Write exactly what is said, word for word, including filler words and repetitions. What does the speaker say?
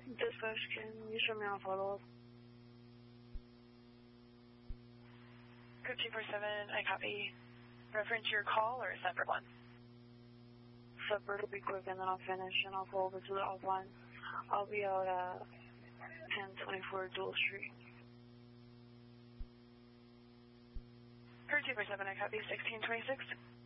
Dispatch, can you show me on follow-up? Group two four seven, I copy. Reference your call or a separate one? Separate will be quick, and then I'll finish, and I'll go over to the offline. I'll be out at ten twenty-four Dual Street. Group two four seven, I copy. sixteen twenty-six.